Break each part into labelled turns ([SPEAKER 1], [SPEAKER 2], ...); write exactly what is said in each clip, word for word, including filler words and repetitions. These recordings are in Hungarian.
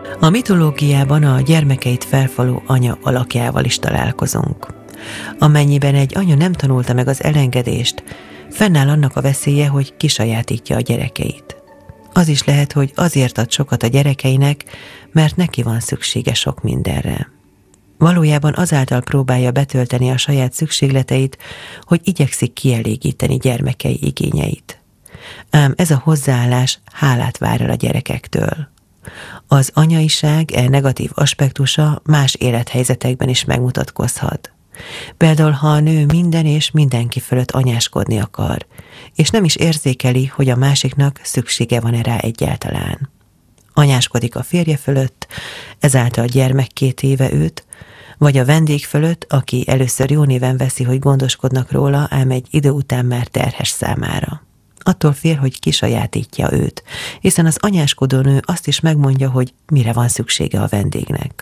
[SPEAKER 1] A mitológiában a gyermekeit felfaló anya alakjával is találkozunk. Amennyiben egy anya nem tanulta meg az elengedést, fennáll annak a veszélye, hogy kisajátítja a gyerekeit. Az is lehet, hogy azért ad sokat a gyerekeinek, mert neki van szüksége sok mindenre. Valójában azáltal próbálja betölteni a saját szükségleteit, hogy igyekszik kielégíteni gyermekei igényeit. Ám ez a hozzáállás hálát vár el a gyerekektől. Az anyaiság e negatív aspektusa más élethelyzetekben is megmutatkozhat. Például, ha a nő minden és mindenki fölött anyáskodni akar, és nem is érzékeli, hogy a másiknak szüksége van-e rá egyáltalán. Anyáskodik a férje fölött, ezáltal gyermekké téve őt, vagy a vendég fölött, aki először jó néven veszi, hogy gondoskodnak róla, ám egy idő után már terhes számára. Attól fél, hogy kisajátítja őt, hiszen az anyáskodó nő azt is megmondja, hogy mire van szüksége a vendégnek.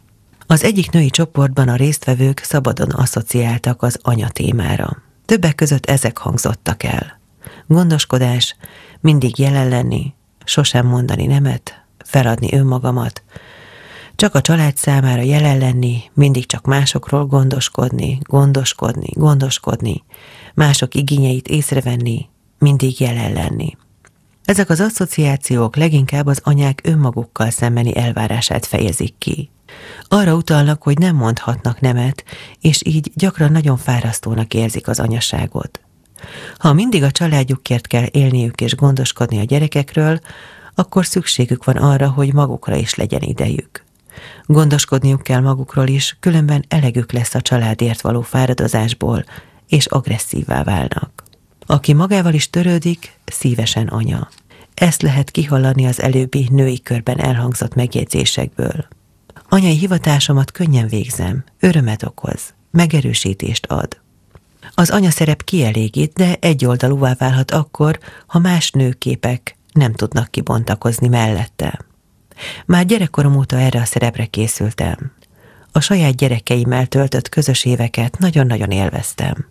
[SPEAKER 1] Az egyik női csoportban a résztvevők szabadon asszociáltak az anya témára. Többek között ezek hangzottak el. Gondoskodás, mindig jelen lenni, sosem mondani nemet, feladni önmagamat, csak a család számára jelen lenni, mindig csak másokról gondoskodni, gondoskodni, gondoskodni, mások igényeit észrevenni, mindig jelen lenni. Ezek az asszociációk leginkább az anyák önmagukkal szembeni elvárását fejezik ki. Arra utalnak, hogy nem mondhatnak nemet, és így gyakran nagyon fárasztónak érzik az anyaságot. Ha mindig a családjukért kell élniük és gondoskodni a gyerekekről, akkor szükségük van arra, hogy magukra is legyen idejük. Gondoskodniuk kell magukról is, különben elegük lesz a családért való fáradozásból, és agresszívvá válnak. Aki magával is törődik, szívesen anya. Ezt lehet kihallani az előbbi női körben elhangzott megjegyzésekből. Anyai hivatásomat könnyen végzem, örömet okoz, megerősítést ad. Az anyaszerep kielégít, de egyoldalúvá válhat akkor, ha más nőképek nem tudnak kibontakozni mellette. Már gyerekkorom óta erre a szerepre készültem. A saját gyerekeimmel töltött közös éveket nagyon-nagyon élveztem.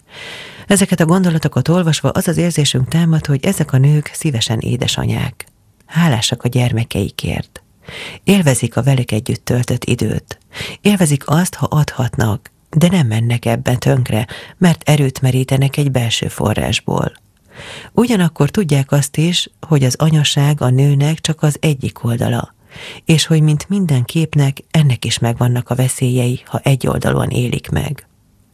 [SPEAKER 1] Ezeket a gondolatokat olvasva az az érzésünk támad, hogy ezek a nők szívesen édesanyák. Hálásak a gyermekeikért. Élvezik a velük együtt töltött időt. Élvezik azt, ha adhatnak, de nem mennek ebben tönkre, mert erőt merítenek egy belső forrásból. Ugyanakkor tudják azt is, hogy az anyaság a nőnek csak az egyik oldala, és hogy mint minden képnek ennek is megvannak a veszélyei, ha egyoldalúan élik meg.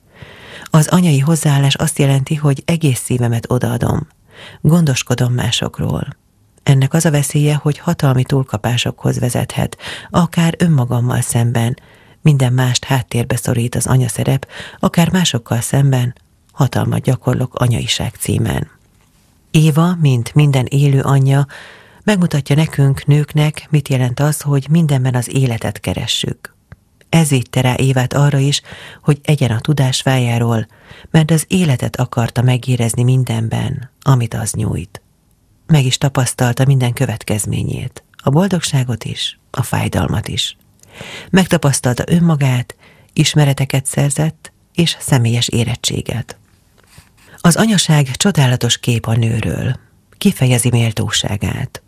[SPEAKER 1] Az anyai hozzáállás azt jelenti, hogy egész szívemet odaadom, gondoskodom másokról. Ennek az a veszélye, hogy hatalmi túlkapásokhoz vezethet, akár önmagammal szemben, minden mást háttérbe szorít az anyaszerep, akár másokkal szemben hatalmat gyakorlok anyaiság címen. Éva, mint minden élő anyja, megmutatja nekünk, nőknek, mit jelent az, hogy mindenben az életet keressük. Ez vitte rá Évát arra is, hogy egyen a tudás vájáról, mert az életet akarta megérezni mindenben, amit az nyújt. Meg is tapasztalta minden következményét, a boldogságot is, a fájdalmat is. Megtapasztalta önmagát, ismereteket szerzett, és személyes érettséget. Az anyaság csodálatos kép a nőről, kifejezi méltóságát.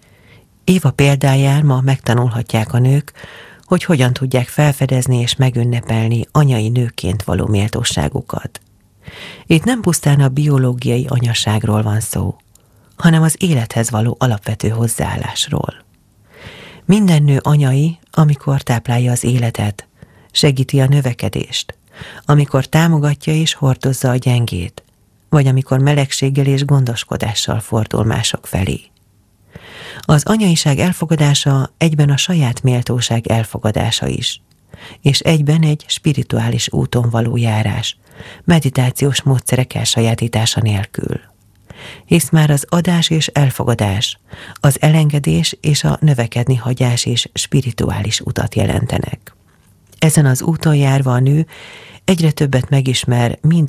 [SPEAKER 1] Éva példáján ma megtanulhatják a nők, hogy hogyan tudják felfedezni és megünnepelni anyai nőként való méltóságukat. Itt nem pusztán a biológiai anyaságról van szó, hanem az élethez való alapvető hozzáállásról. Minden nő anyai, amikor táplálja az életet, segíti a növekedést, amikor támogatja és hordozza a gyengét, vagy amikor melegséggel és gondoskodással fordul mások felé. Az anyaiság elfogadása egyben a saját méltóság elfogadása is, és egyben egy spirituális úton való járás, meditációs módszerek elsajátítása nélkül. Hisz már az adás és elfogadás, az elengedés és a növekedni hagyás és spirituális utat jelentenek. Ezen az úton járva a nő egyre többet megismer mind